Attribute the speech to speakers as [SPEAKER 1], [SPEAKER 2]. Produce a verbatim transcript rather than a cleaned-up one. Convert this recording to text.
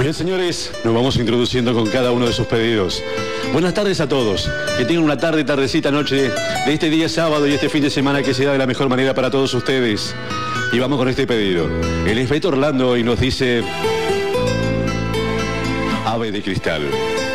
[SPEAKER 1] Bien, señores, nos vamos introduciendo con cada uno de sus pedidos. Buenas tardes a todos. Que tengan una tarde, tardecita, noche de este día sábado y este fin de semana que se da de la mejor manera para todos ustedes. Y vamos con este pedido. El Esbeto Orlando y nos dice... Ave de cristal.